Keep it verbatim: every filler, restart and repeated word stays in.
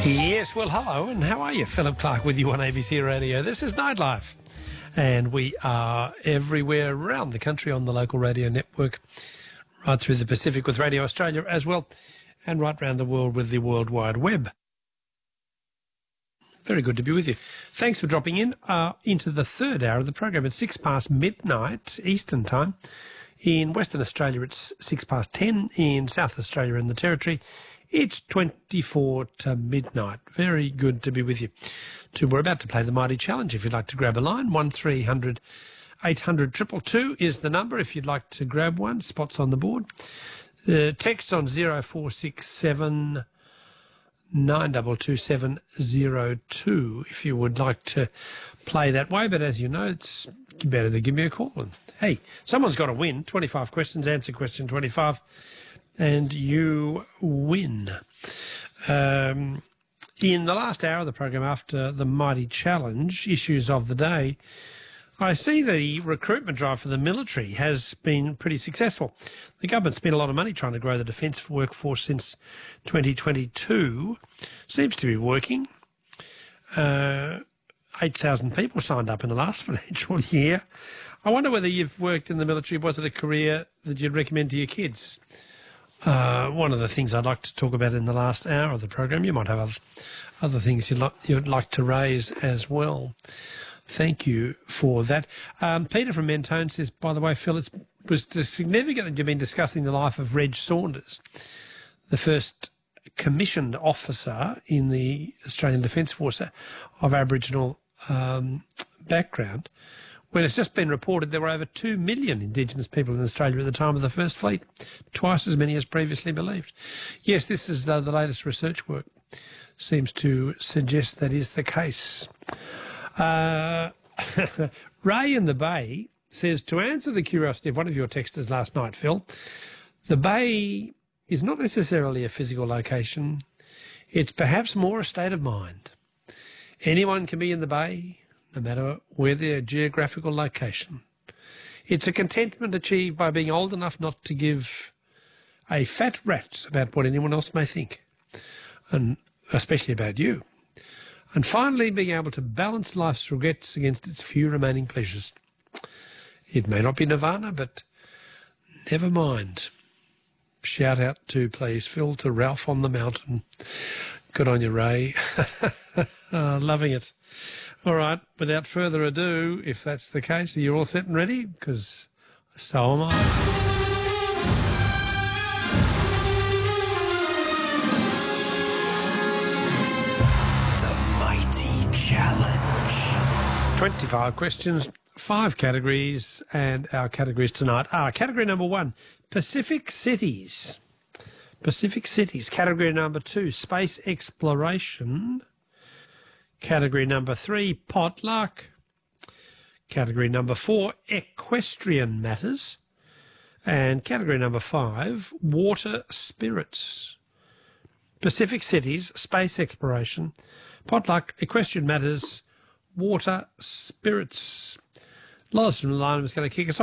Yes, well, hello, and how are you? Philip Clark with you on A B C Radio. This is Nightlife, and we are everywhere around the country on the local radio network, right through the Pacific with Radio Australia as well, and right round the world with the World Wide Web. Very good to be with you. Thanks for dropping in uh, into the third hour of the program. It's six past midnight Eastern Time. In Western Australia, it's six past ten. In South Australia and the Territory, it's twenty-four to midnight. Very good to be with you. So we're about to play the Mighty Challenge. If you'd like to grab a line, one three hundred eight hundred two two two is the number if you'd like to grab one. Spots on the board. Uh, text on zero four six seven nine two two seven zero two if you would like to play that way. But as you know, it's better to give me a call. And hey, someone's got to win. twenty-five questions, answer question twenty-five, and you win. Um, in the last hour of the program, after the Mighty Challenge, issues of the day, I see the recruitment drive for the military has been pretty successful. The government spent a lot of money trying to grow the defence workforce since twenty twenty-two. Seems to be working. Uh, eight thousand people signed up in the last financial year. I wonder whether you've worked in the military. Was it a career that you'd recommend to your kids? Uh, one of the things I'd like to talk about in the last hour of the program. You might have other, other things you'd, li- you'd like to raise as well. Thank you for that. Um, Peter from Mentone says, by the way, Phil, it was significant that you've been discussing the life of Reg Saunders, the first commissioned officer in the Australian Defence Force of Aboriginal um, background, when it's just been reported there were over two million Indigenous people in Australia at the time of the First Fleet, twice as many as previously believed. Yes, this is uh, the latest research work. Seems to suggest that is the case. Uh, Ray in the Bay says, to answer the curiosity of one of your texters last night, Phil, the Bay is not necessarily a physical location. It's perhaps more a state of mind. Anyone can be in the Bay, no matter where their geographical location. It's a contentment achieved by being old enough not to give a fat rat's about what anyone else may think, and especially about you. And finally, being able to balance life's regrets against its few remaining pleasures. It may not be nirvana, but never mind. Shout out to, please, Phil, to Ralph on the Mountain. Good on you, Ray. oh, loving it. All right, without further ado, if that's the case, are you all set and ready? Because so am I. Challenge. twenty-five questions, five categories, and our categories tonight are category number one, Pacific cities. Pacific cities. Category number two, space exploration. Category number three, potluck. Category number four, equestrian matters. And category number five, water spirits. Pacific cities, space exploration, potluck, equestrian matters, water spirits. Loz from the line was going to kick us off.